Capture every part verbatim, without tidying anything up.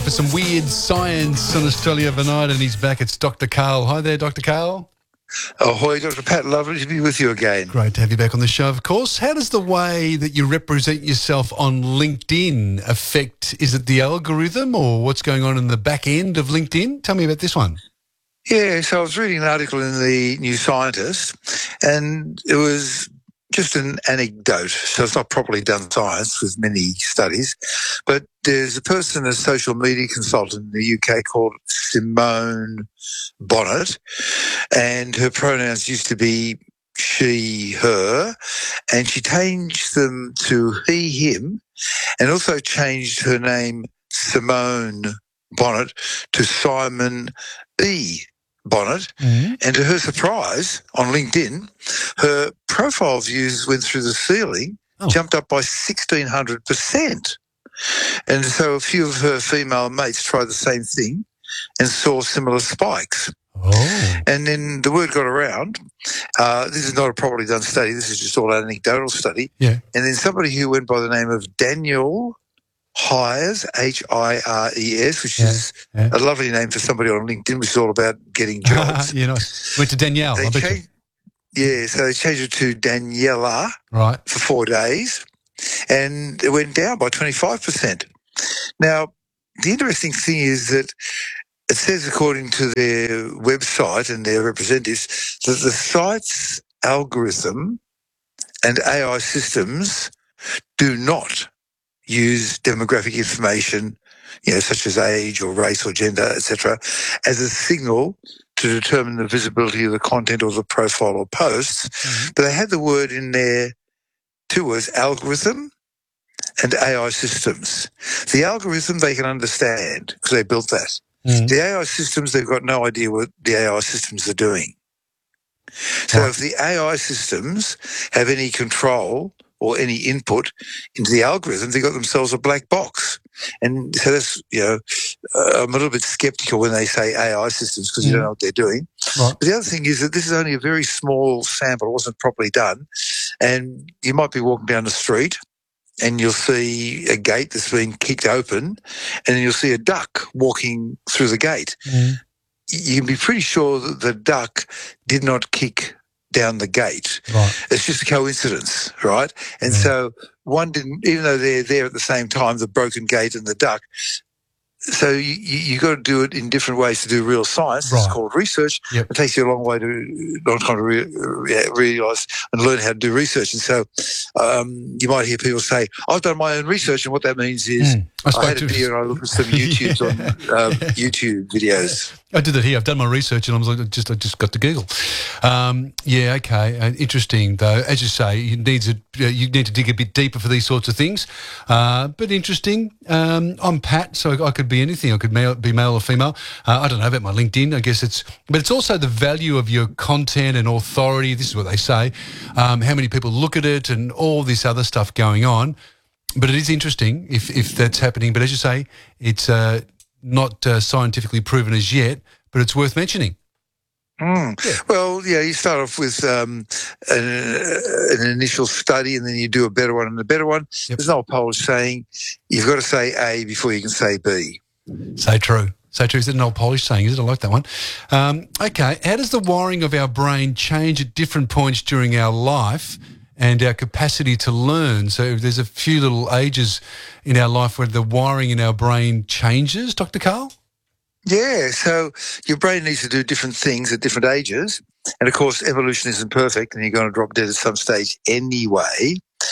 for some weird science on Australia overnight, and he's back. It's Doctor Karl. Hi there, Doctor Karl. Ahoy, Doctor Pat. Lovely to be with you again. Great to have you back on the show, of course. How does the way that you represent yourself on LinkedIn affect, is it the algorithm or what's going on in the back end of LinkedIn? Tell me about this one. Yeah, so I was reading an article in the New Scientist, and it was just an anecdote, so it's not properly done science with many studies, but there's a person, a social media consultant in the U K called Simone Bonnet, and her pronouns used to be she, her, and she changed them to he, him, and also changed her name Simone Bonnet to Simon E. Bonnet, mm-hmm. and to her surprise, on LinkedIn, her profile views went through the ceiling, oh. jumped up by sixteen hundred percent. And so a few of her female mates tried the same thing and saw similar spikes. Oh. And then the word got around. Uh, this is not a properly done study. This is just all an anecdotal study. Yeah. And then somebody who went by the name of Daniel Hires, H I R E S, which yeah, is yeah. a lovely name for somebody on LinkedIn, which is all about getting jobs. you know, went to Danielle. They I bet changed, you. Yeah, so they changed it to Daniela right. for four days, and it went down by twenty-five percent. Now, the interesting thing is that it says, according to their website and their representatives, that the site's algorithm and A I systems do not use demographic information, you know, such as age or race or gender, et cetera, as a signal to determine the visibility of the content or the profile or posts. Mm-hmm. But they had the word in there, two words, algorithm and A I systems. The algorithm they can understand because they built that. Mm-hmm. The A I systems, they've got no idea what the A I systems are doing. So right. if the A I systems have any control or any input into the algorithm, they got themselves a black box. And so that's, you know, uh, I'm a little bit sceptical when they say A I systems because mm. you don't know what they're doing. Right. But the other thing is that this is only a very small sample. It wasn't properly done. And you might be walking down the street and you'll see a gate that's been kicked open, and then you'll see a duck walking through the gate. Mm. You can be pretty sure that the duck did not kick down the gate. Right. It's just a coincidence, right? And yeah. so one didn't, even though they're there at the same time, the broken gate and the duck. So you you got to do it in different ways to do real science. Right. It's called research. Yep. It takes you a long way to long time to re, re, realise and learn how to do research. And so um, you might hear people say, "I've done my own research," and what that means is mm. I, I had a beer and I looked at some YouTubes yeah. on um, YouTube videos. I did that here. I've done my research and I was like, just I just got to Google. Um, yeah, okay, uh, interesting though. As you say, you need to uh, you need to dig a bit deeper for these sorts of things. Uh, but interesting. Um, I'm Pat, so I could be anything. I could male, be male or female. Uh, I don't know about my LinkedIn. I guess it's, but it's also the value of your content and authority. This is what they say. Um, how many people look at it and all this other stuff going on. But it is interesting if if that's happening. But as you say, it's uh, not uh, scientifically proven as yet, but it's worth mentioning. Mm. Yeah. Well, yeah, you start off with um, an, an initial study and then you do a better one and a better one. Yep. There's an old Polish saying, you've got to say A before you can say B. So true. So true. Is it an old Polish saying, is it? I like that one. Um, okay, how does the wiring of our brain change at different points during our life and our capacity to learn? So there's a few little ages in our life where the wiring in our brain changes, Doctor Karl? Yeah, so your brain needs to do different things at different ages. And, of course, evolution isn't perfect and you're going to drop dead at some stage anyway.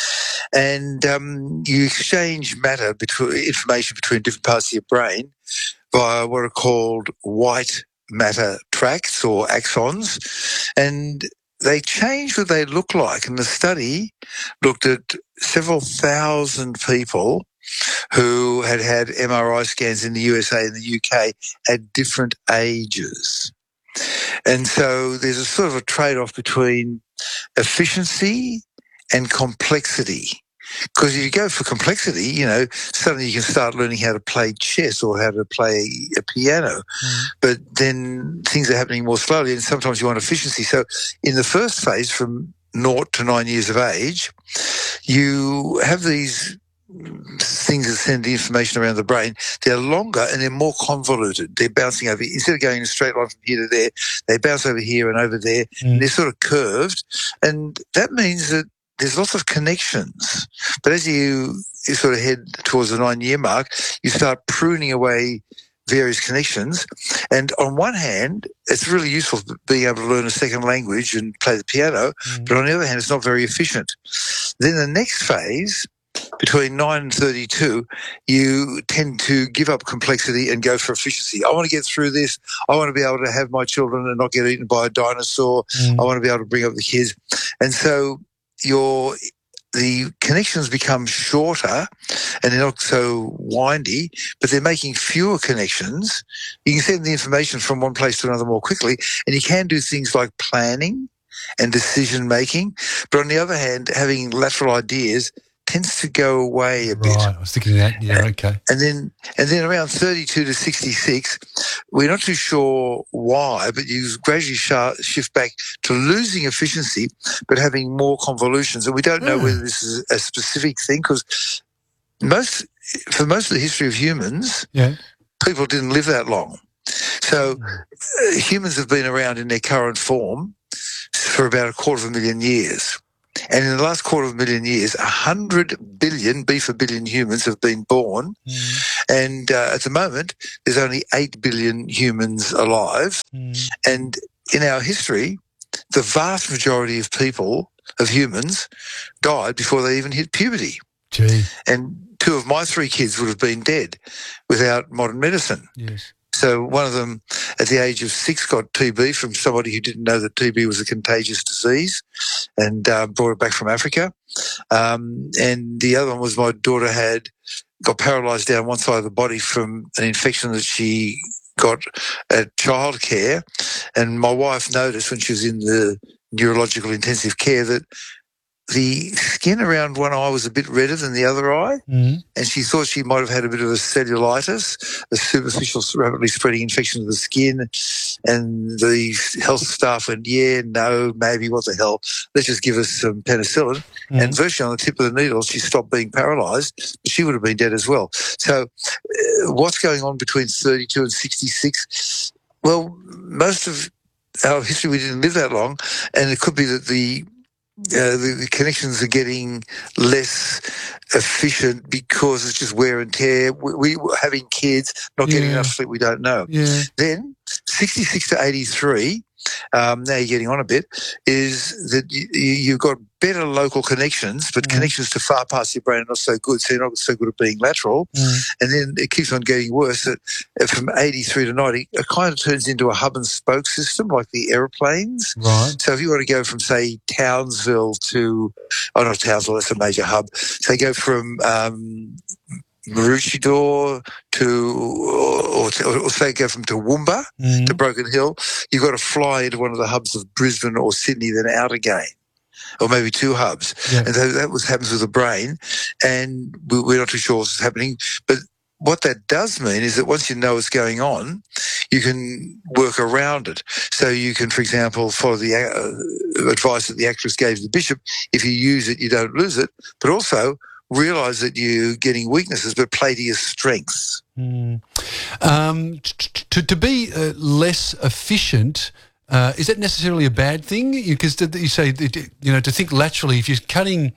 And um, you exchange matter, between, information between different parts of your brain via what are called white matter tracts or axons. And they change what they look like. And the study looked at several thousand people who had had M R I scans in the U S A and the U K at different ages. And so there's a sort of a trade-off between efficiency and complexity. Because if you go for complexity, you know, suddenly you can start learning how to play chess or how to play a piano. Mm. But then things are happening more slowly and sometimes you want efficiency. So in the first phase, from naught to nine years of age, you have these things that send the information around the brain, they're longer and they're more convoluted. They're bouncing over. Instead of going in a straight line from here to there, they bounce over here and over there, mm. and they're sort of curved. And that means that there's lots of connections. But as you, you sort of head towards the nine-year mark, you start pruning away various connections. And on one hand, it's really useful being able to learn a second language and play the piano, mm. but on the other hand, it's not very efficient. Then the next phase, between nine and thirty-two, you tend to give up complexity and go for efficiency. I want to get through this. I want to be able to have my children and not get eaten by a dinosaur. Mm. I want to be able to bring up the kids. And so your the connections become shorter and they're not so windy, but they're making fewer connections. You can send the information from one place to another more quickly, and you can do things like planning and decision-making. But on the other hand, having lateral ideas tends to go away a bit. Right, I was thinking that. Yeah, and, okay. And then, and then around thirty-two to sixty-six, we're not too sure why, but you gradually sh- shift back to losing efficiency, but having more convolutions. And we don't know mm. whether this is a specific thing, because most, for most of the history of humans, yeah. people didn't live that long. So uh, humans have been around in their current form for about a quarter of a million years. And in the last quarter of a million years, one hundred billion, B for billion humans have been born. Mm. And uh, at the moment, there's only eight billion humans alive. Mm. And in our history, the vast majority of people, of humans, died before they even hit puberty. Gee. And two of my three kids would have been dead without modern medicine. Yes. So one of them, at the age of six, got T B from somebody who didn't know that T B was a contagious disease, and uh, brought it back from Africa. Um, and the other one was my daughter had got paralysed down one side of the body from an infection that she got at childcare. And my wife noticed when she was in the neurological intensive care that the skin around one eye was a bit redder than the other eye, mm. and she thought she might have had a bit of a cellulitis, a superficial rapidly spreading infection of the skin. And the health staff went, yeah, no, maybe, what the hell, let's just give us some penicillin. Mm. And virtually on the tip of the needle, she stopped being paralysed, but she would have been dead as well. So uh, what's going on between thirty-two and sixty-six? Well, most of our history, we didn't live that long, and it could be that the Uh, the, the connections are getting less efficient because it's just wear and tear. We, we were having kids, not getting yeah. enough sleep, we don't know. Yeah. Then sixty-six to eighty-three, um, now you're getting on a bit, is that you, you've got better local connections, but mm. connections to far parts of your brain are not so good, so you're not so good at being lateral. Mm. And then it keeps on getting worse. That from eighty-three to ninety, it kind of turns into a hub and spoke system like the aeroplanes. Right. So if you want to go from, say, Townsville to, oh, not Townsville, that's a major hub. So go from um, Maroochydore to, or, or, or say go from Toowoomba mm. to Broken Hill, you've got to fly into one of the hubs of Brisbane or Sydney, then out again. Or maybe two hubs. Yeah. And so that was happens with the brain, and we're not too sure what's happening. But what that does mean is that once you know what's going on, you can work around it. So you can, for example, follow the uh, advice that the actress gave the bishop. If you use it, you don't lose it. But also realise that you're getting weaknesses, but play to your strengths. Mm. Um, to, to be uh, less efficient, Uh, is that necessarily a bad thing? Because you say, you know, to think laterally, if you're cutting,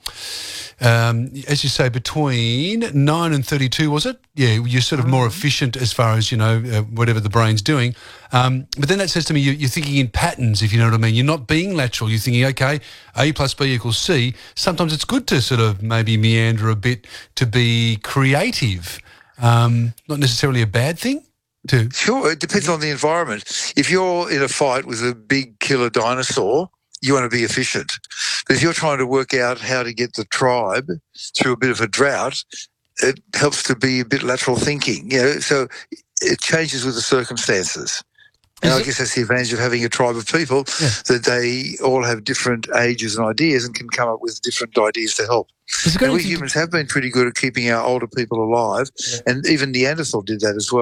um, as you say, between nine and thirty-two, was it? Yeah, you're sort of more efficient as far as, you know, uh, whatever the brain's doing. Um, but then that says to me you, you're thinking in patterns, if you know what I mean. You're not being lateral. You're thinking, okay, A plus B equals C. Sometimes it's good to sort of maybe meander a bit to be creative. Um, not necessarily a bad thing. Too. Sure, it depends on the environment. If you're in a fight with a big killer dinosaur, you want to be efficient. But if you're trying to work out how to get the tribe through a bit of a drought, it helps to be a bit lateral thinking. You know, so it changes with the circumstances. And I guess that's the advantage of having a tribe of people, yeah. that they all have different ages and ideas and can come up with different ideas to help. And we humans have been pretty good at keeping our older people alive, yeah. and even Neanderthal did that as well.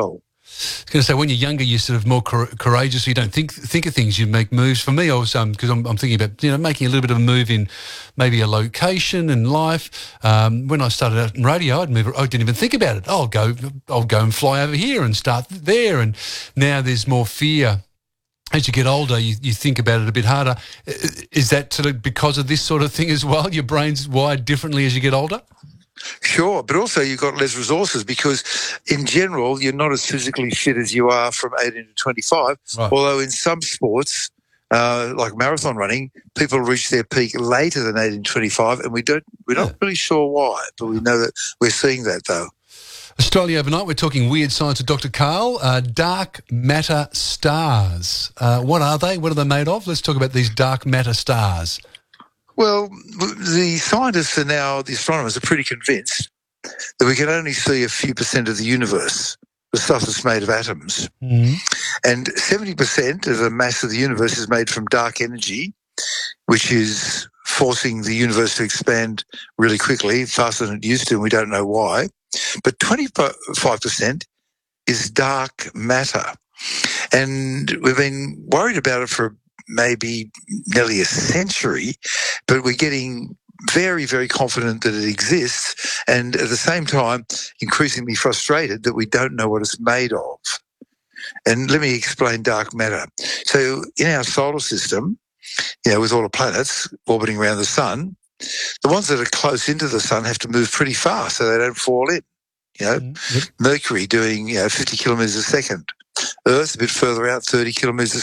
I was going to say, when you're younger, you're sort of more cor- courageous. You don't think think of things. You make moves. For me, I was because um, I'm, I'm thinking about you know making a little bit of a move in maybe a location in life. Um, when I started out in radio, I'd move. I didn't even think about it. Oh, I'll go. I'll go and fly over here and start there. And now there's more fear. As you get older, you, you think about it a bit harder. Is that sort of because of this sort of thing as well? Your brain's wired differently as you get older? Sure, but also you've got less resources because in general you're not as physically fit as you are from eighteen to twenty-five, right. Although in some sports, uh, like marathon running, people reach their peak later than eighteen to twenty-five, and we don't, we're yeah. not really sure why, but we know that we're seeing that though. Australia Overnight, we're talking weird science with Doctor Karl. Uh, dark matter stars. Uh, what are they? What are they made of? Let's talk about these dark matter stars. Well, the scientists are now, the astronomers are pretty convinced that we can only see a few percent of the universe, the stuff that's made of atoms. Mm-hmm. And seventy percent of the mass of the universe is made from dark energy, which is forcing the universe to expand really quickly, faster than it used to, and we don't know why. But twenty-five percent is dark matter. And we've been worried about it for maybe nearly a century, but we're getting very, very confident that it exists, and at the same time increasingly frustrated that we don't know what it's made of. And let me explain dark matter. So in our solar system, you know, with all the planets orbiting around the sun, the ones that are close into the sun have to move pretty fast so they don't fall in. You know, mm-hmm. Mercury doing, you know, fifty kilometres a second. Earth a bit further out, thirty kilometres a